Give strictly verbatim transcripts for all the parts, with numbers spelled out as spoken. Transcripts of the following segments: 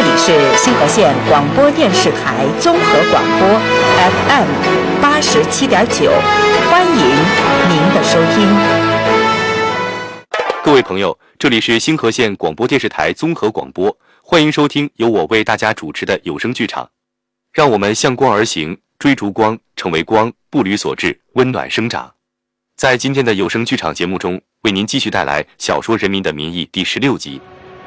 里是星河县广播电视台综合广播 F M 八十七点九，欢迎您的收听。 各位朋友，这里是星河县广播电视台综合广播，欢迎收听由我为大家主持的有声剧场。让我们向光而行，追逐光，成为光，步履所至，温暖生长。在今天的有声剧场节目中，为您继续带来小说《人民的名义》第十六集。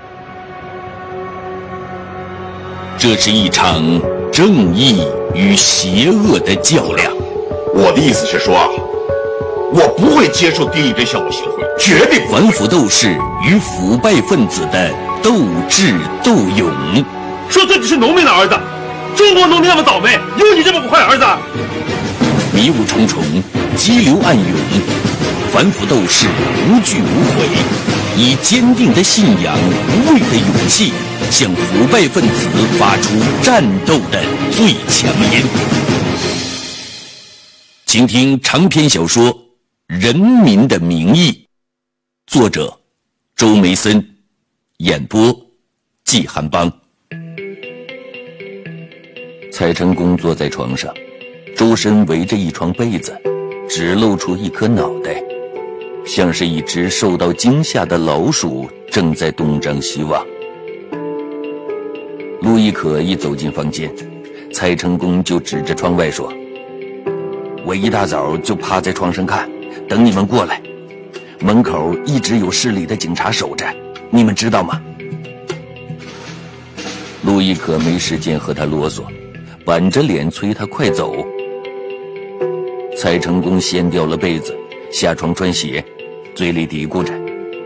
这是一场正义与邪恶的较量。 我的意思是说啊，我不会接受丁义珍项目协会，绝对反腐斗士与腐败分子的斗智斗勇。 说自己是农民的儿子，中国农民那么倒霉，有你这么个坏儿子？ 迷雾重重，激流暗涌，反腐斗士无惧无悔，以坚定的信仰、无畏的勇气，向腐败分子发出战斗的最强音。请听长篇小说《人民的名义》，作者周梅森，演播季寒邦。蔡成功坐在床上，周身围着一床被子，只露出一颗脑袋，像是一只受到惊吓的老鼠正在东张西望。陆亦可一走进房间，蔡成功就指着窗外说：“我一大早就趴在床上看，等你们过来。门口一直有市里的警察守着，你们知道吗？”陆亦可没时间和他啰嗦，板着脸催他快走。蔡成功掀掉了被子，下床穿鞋，嘴里嘀咕着：“